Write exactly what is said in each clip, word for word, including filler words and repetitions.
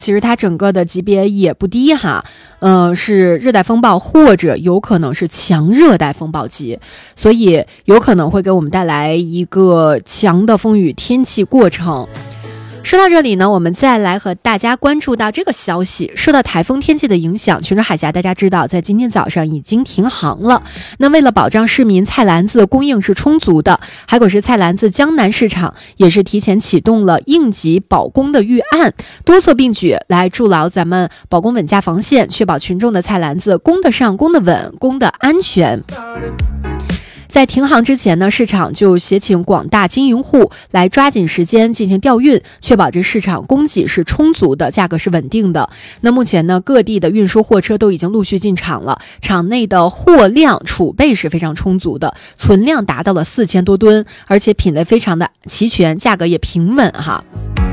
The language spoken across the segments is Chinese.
其实它整个的级别也不低哈，呃，是热带风暴或者有可能是强热带风暴级，所以有可能会给我们带来一个强的风雨天气过程。说到这里呢，我们再来和大家关注到这个消息。受到台风天气的影响，琼州海峡大家知道在今天早上已经停航了。那为了保障市民菜篮子供应是充足的，海口市菜篮子江南市场也是提前启动了应急保供的预案，多措并举来筑牢咱们保供稳价防线，确保群众的菜篮子供得上、供得稳、供得安全。在停航之前呢，市场就协请广大经营户来抓紧时间进行调运，确保这市场供给是充足的，价格是稳定的。那目前呢，各地的运输货车都已经陆续进场了，场内的货量储备是非常充足的，存量达到了四千多吨，而且品类非常的齐全，价格也平稳哈。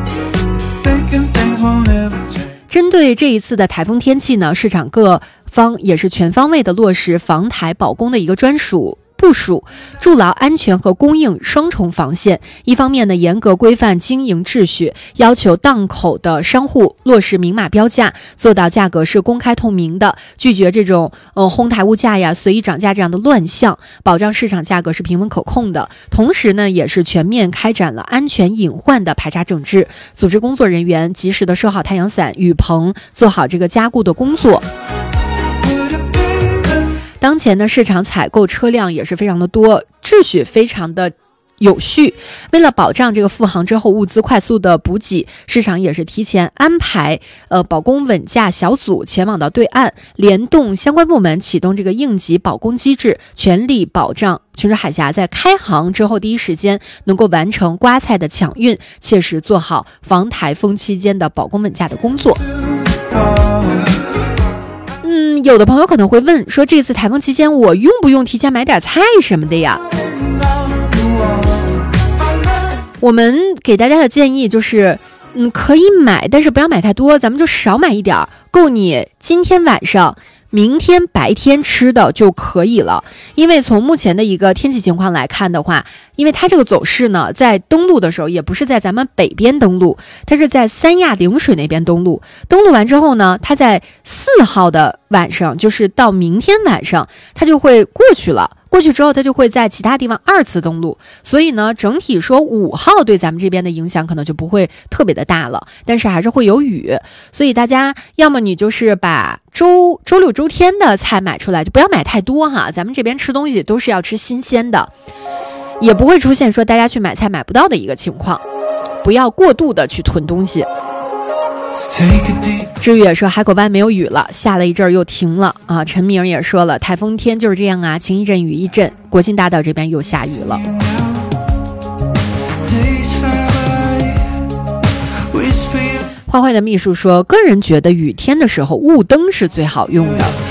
针对这一次的台风天气呢，市场各方也是全方位的落实防台保供的一个专属部署，筑牢安全和供应双重防线。一方面呢，严格规范经营秩序，要求档口的商户落实明码标价，做到价格是公开透明的，拒绝这种呃哄抬物价呀、随意涨价这样的乱象，保障市场价格是平稳可控的。同时呢，也是全面开展了安全隐患的排查整治，组织工作人员及时的收好太阳伞、雨棚，做好这个加固的工作。当前呢，市场采购车辆也是非常的多，秩序非常的有序。为了保障这个复航之后物资快速的补给，市场也是提前安排呃保供稳价小组前往到对岸，联动相关部门启动这个应急保供机制，全力保障琼州海峡在开航之后第一时间能够完成瓜菜的抢运，切实做好防台风期间的保供稳价的工作。嗯，有的朋友可能会问说，这次台风期间我用不用提前买点菜什么的呀？我们给大家的建议就是，嗯，可以买，但是不要买太多，咱们就少买一点，够你今天晚上、明天白天吃的就可以了。因为从目前的一个天气情况来看的话，因为它这个走势呢，在登陆的时候也不是在咱们北边登陆，它是在三亚陵水那边登陆。登陆完之后呢，它在四号的晚上，就是到明天晚上，它就会过去了。过去之后，它就会在其他地方二次登陆，所以呢，整体说五号对咱们这边的影响可能就不会特别的大了，但是还是会有雨，所以大家要么你就是把周周六周天的菜买出来，就不要买太多哈，咱们这边吃东西都是要吃新鲜的，也不会出现说大家去买菜买不到的一个情况，不要过度的去囤东西。志宇也说海口湾没有雨了，下了一阵儿又停了啊。陈明也说了，台风天就是这样啊，晴一阵雨一阵。国庆大道这边又下雨了。花卉的秘书说，个人觉得雨天的时候雾灯是最好用的。